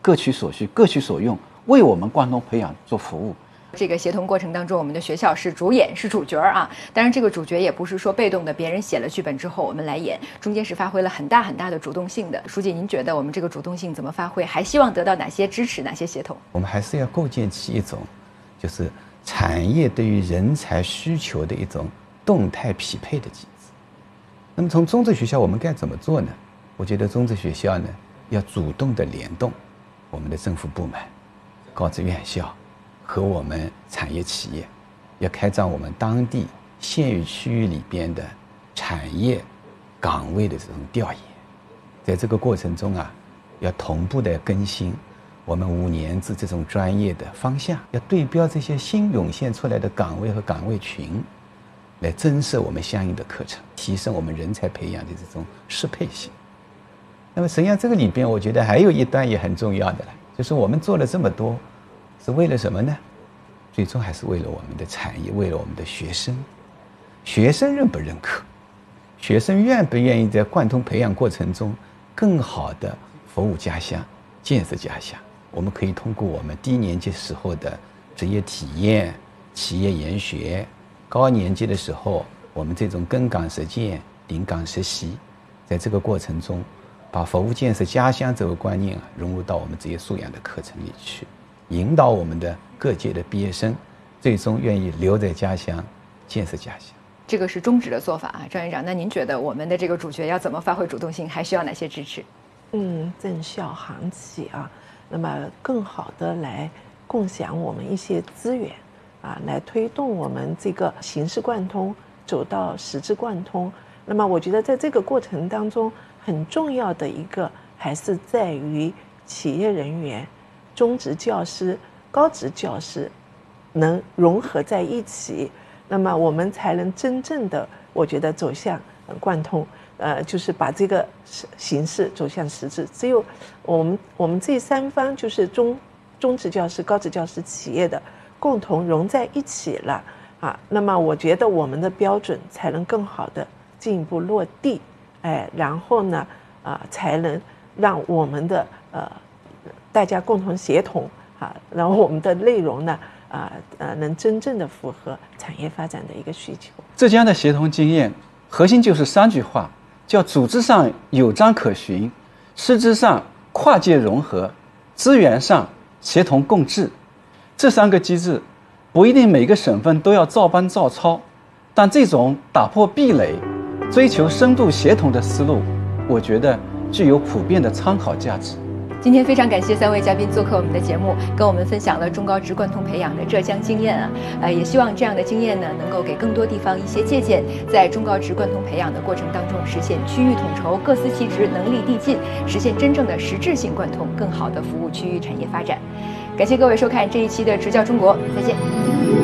各取所需、各取所用，为我们贯通培养做服务。 这个协同过程当中，我们的学校是主演，是主角啊。当然，这个主角也不是说被动的，别人写了剧本之后我们来演，中间是发挥了很大很大的主动性的。书记，您觉得我们这个主动性怎么发挥？还希望得到哪些支持、哪些协同？ 我们还是要构建起一种，就是产业对于人才需求的一种动态匹配的机制。那么从中职学校我们该怎么做呢？我觉得中职学校呢要主动的联动我们的政府部门、高职院校和我们产业企业，要开展我们当地县域区域里边的产业岗位的这种调研。在这个过程中啊，要同步的更新我们5年制这种专业的方向，要对标这些新涌现出来的岗位和岗位群，来增设我们相应的课程，提升我们人才培养的这种适配性。那么实际上这个里边我觉得还有一段也很重要的了，就是我们做了这么多是为了什么呢？最终还是为了我们的产业，为了我们的学生。学生认不认可？学生愿不愿意在贯通培养过程中更好的服务家乡、建设家乡？我们可以通过我们低年级时候的职业体验、企业研学，高年级的时候我们这种跟岗实践、临岗实习，在这个过程中把服务建设家乡这个观念融入到我们职业素养的课程里去，引导我们的各界的毕业生最终愿意留在家乡建设家乡。 这个是中职的做法啊，张院长，那您觉得我们的这个主角要怎么发挥主动性，还需要哪些支持？ 政校行企啊，那么更好的来共享我们一些资源啊，来推动我们这个形式贯通走到实质贯通。那么我觉得在这个过程当中很重要的一个还是在于企业人员、中职教师、高职教师能融合在一起，那么我们才能真正的我觉得走向贯通，就是把这个形式走向实质。只有我们这3方就是中职教师、高职教师、企业的共同融在一起了啊，那么我觉得我们的标准才能更好的进一步落地，然后呢才能让我们的大家共同协同啊，然后我们的内容呢能真正的符合产业发展的一个需求。 浙江的协同经验核心就是3句话，叫组织上有章可循，师资上跨界融合，资源上协同共治。这3个机制不一定每个省份都要照搬照抄，但这种打破壁垒、追求深度协同的思路，我觉得具有普遍的参考价值。 今天非常感谢3位嘉宾做客我们的节目，跟我们分享了中高职贯通培养的浙江经验啊，也希望这样的经验呢，能够给更多地方一些借鉴，在中高职贯通培养的过程当中，实现区域统筹、各司其职、能力递进，实现真正的实质性贯通，更好的服务区域产业发展。感谢各位收看这一期的执教中国，再见。